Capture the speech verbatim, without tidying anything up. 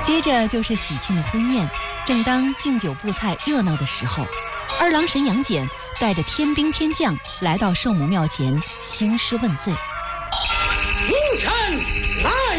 接着就是喜庆的婚宴。正当敬酒布菜热闹的时候，二郎神杨戬带着天兵天将来到圣母庙前兴师问罪。